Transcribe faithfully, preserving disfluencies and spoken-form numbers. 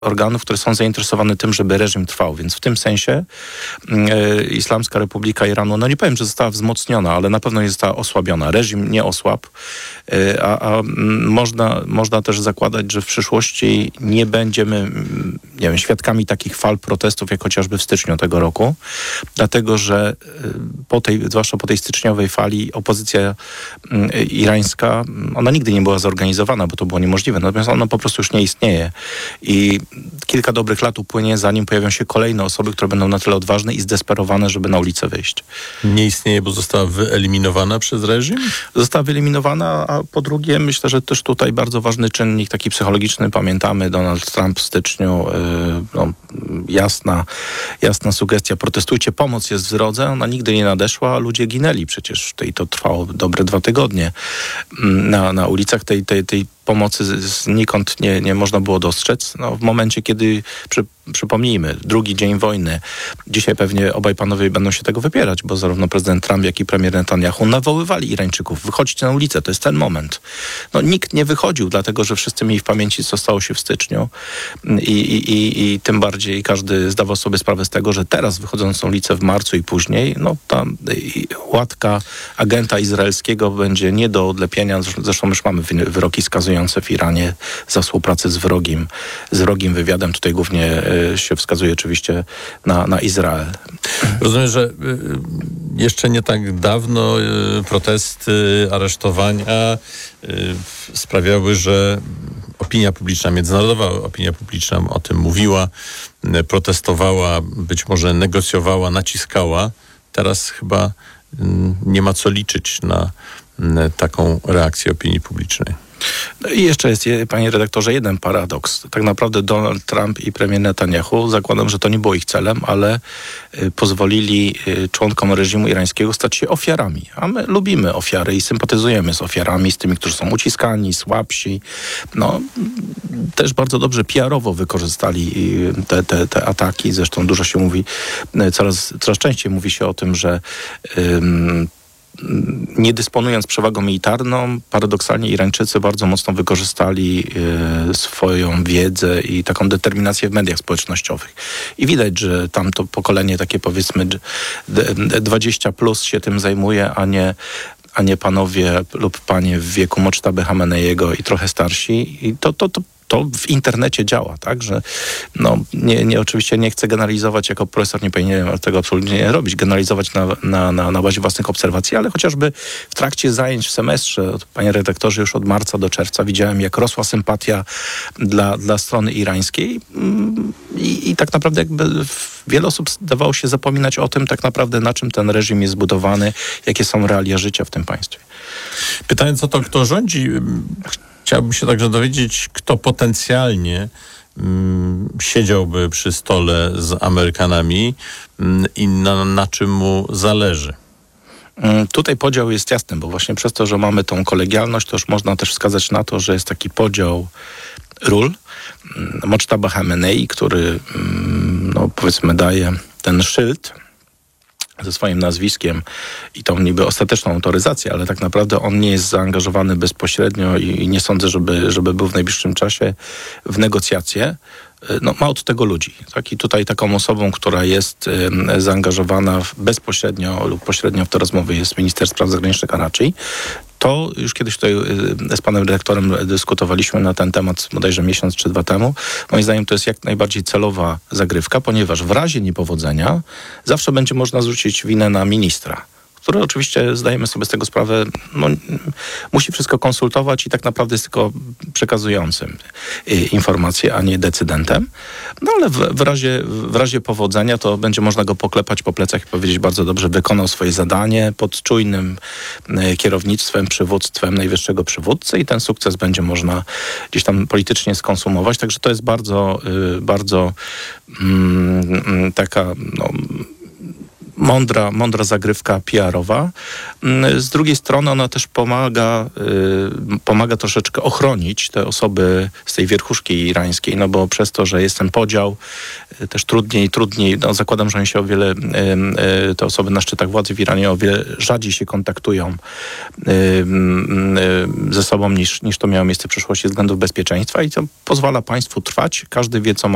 organów, które są zainteresowane tym, żeby reżim trwał. Więc w tym sensie e, Islamska Republika Iranu, no nie powiem, że została wzmocniona, ale na pewno nie została osłabiona. Reżim nie osłabł, e, a, a można, można też zakładać, że w przyszłości nie będziemy, nie wiem, świadkami takich fal protestów, jak chociażby w styczniu tego roku, dlatego, że po tej, zwłaszcza po tej styczniowej fali opozycja irańska, ona nigdy nie była zorganizowana, bo to było niemożliwe, natomiast ona po prostu już nie istnieje. I kilka dobrych lat upłynie, zanim pojawią się kolejne osoby, które będą na tyle odważne i zdesperowane, żeby na ulicę wyjść. Nie istnieje, bo została wyeliminowana przez reżim? Została wyeliminowana, a po drugie myślę, że też tutaj bardzo ważny czynnik taki psychologiczny. Pamiętamy Donald Trump w styczniu, yy, no, jasna, jasna sugestia, protestujcie, pomoc jest w drodze, ona nigdy nie nadeszła, a ludzie ginęli przecież i to trwało dobre dwa tygodnie. Na, na ulicach tej, tej, tej pomocy znikąd nie, nie można było dostrzec. No, w momencie, kiedy, przy, przypomnijmy, drugi dzień wojny, dzisiaj pewnie obaj panowie będą się tego wypierać, bo zarówno prezydent Trump, jak i premier Netanyahu nawoływali Irańczyków, wychodźcie na ulicę, to jest ten moment. No, nikt nie wychodził, dlatego, że wszyscy mieli w pamięci, co stało się w styczniu i, i, i, i tym bardziej każdy zdawał sobie sprawę z tego, że teraz wychodząc na ulicę w marcu i później, no ta łatka agenta izraelskiego będzie nie do odlepienia, zresztą już mamy wyroki skazujące w Iranie za współpracę z wrogim, z wrogim wywiadem. Tutaj głównie y, się wskazuje oczywiście na, na Izrael. Rozumiem, że y, jeszcze nie tak dawno y, protesty, aresztowania y, sprawiały, że opinia publiczna, międzynarodowa opinia publiczna o tym mówiła, y, protestowała, być może negocjowała, naciskała. Teraz chyba y, nie ma co liczyć na y, taką reakcję opinii publicznej. No i jeszcze jest, panie redaktorze, jeden paradoks. Tak naprawdę Donald Trump i premier Netanyahu, zakładam, że to nie było ich celem, ale y, pozwolili y, członkom reżimu irańskiego stać się ofiarami. A my lubimy ofiary i sympatyzujemy z ofiarami, z tymi, którzy są uciskani, słabsi. No, też bardzo dobrze P R-owo wykorzystali y, te, te, te ataki. Zresztą dużo się mówi, y, coraz, coraz częściej mówi się o tym, że y, nie dysponując przewagą militarną, paradoksalnie Irańczycy bardzo mocno wykorzystali y, swoją wiedzę i taką determinację w mediach społecznościowych. I widać, że tamto pokolenie takie powiedzmy dwadzieścia plus się tym zajmuje, a nie a nie panowie lub panie w wieku Mocztaby Hameneiego i trochę starsi. I to, to, to To w internecie działa, tak, że no, nie, nie, oczywiście nie chcę generalizować, jako profesor nie powinienem tego absolutnie nie robić, generalizować na, na, na, na bazie własnych obserwacji, ale chociażby w trakcie zajęć w semestrze, panie redaktorze, już od marca do czerwca widziałem, jak rosła sympatia dla, dla strony irańskiej i, i tak naprawdę jakby wiele osób zdawało się zapominać o tym tak naprawdę, na czym ten reżim jest zbudowany, jakie są realia życia w tym państwie. Pytając o to, kto rządzi, chciałbym się także dowiedzieć, kto potencjalnie mm, siedziałby przy stole z Amerykanami mm, i na, na czym mu zależy. Tutaj podział jest jasny, bo właśnie przez to, że mamy tą kolegialność, to już można też wskazać na to, że jest taki podział ról. Mocztaba Hamenei, który no, powiedzmy daje ten szyld ze swoim nazwiskiem i tą niby ostateczną autoryzację, ale tak naprawdę on nie jest zaangażowany bezpośrednio i, i nie sądzę, żeby, żeby był w najbliższym czasie w negocjacje. No, ma od tego ludzi. Tak? I tutaj taką osobą, która jest y, zaangażowana w, bezpośrednio lub pośrednio w te rozmowy jest minister spraw zagranicznych Arachi. To już kiedyś tutaj y, z panem redaktorem dyskutowaliśmy na ten temat bodajże miesiąc czy dwa temu. Moim zdaniem to jest jak najbardziej celowa zagrywka, ponieważ w razie niepowodzenia zawsze będzie można zrzucić winę na ministra, który oczywiście, zdajemy sobie z tego sprawę, no, musi wszystko konsultować i tak naprawdę jest tylko przekazującym informacje, a nie decydentem. No ale w, w, razie, w razie powodzenia to będzie można go poklepać po plecach i powiedzieć, bardzo dobrze wykonał swoje zadanie pod czujnym kierownictwem, przywództwem najwyższego przywódcy i ten sukces będzie można gdzieś tam politycznie skonsumować. Także to jest bardzo, bardzo mm, taka no, Mądra, mądra zagrywka P R-owa. Z drugiej strony ona też pomaga, y, pomaga troszeczkę ochronić te osoby z tej wierchuszki irańskiej, no bo przez to, że jest ten podział, y, też trudniej, trudniej, no zakładam, że oni się o wiele, y, y, te osoby na szczytach władzy w Iranie o wiele rzadziej się kontaktują y, y, ze sobą niż, niż to miało miejsce w przeszłości ze względów bezpieczeństwa i to pozwala państwu trwać. Każdy wie, co ma